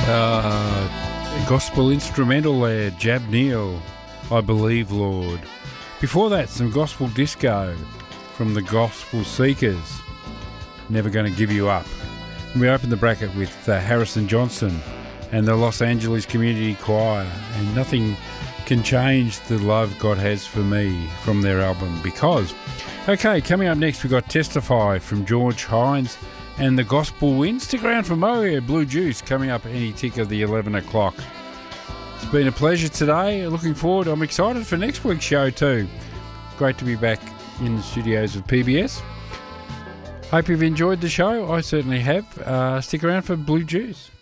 Gospel instrumental there, Jab Neal, I Believe, Lord. Before that, some gospel disco from the Gospel Seekers, Never Gonna Give You Up. And we opened the bracket with Harrison Johnson and the Los Angeles Community Choir, and Nothing Can Change the Love God Has for Me from their album Because. Okay, coming up next, we've got Testify from George Hines and the Gospel Win. Stick around for Moe Blue Juice coming up any tick of the 11 o'clock. It's been a pleasure today. Looking forward. I'm excited for next week's show too. Great to be back in the studios of PBS. Hope you've enjoyed the show. I certainly have. Stick around for Blue Juice.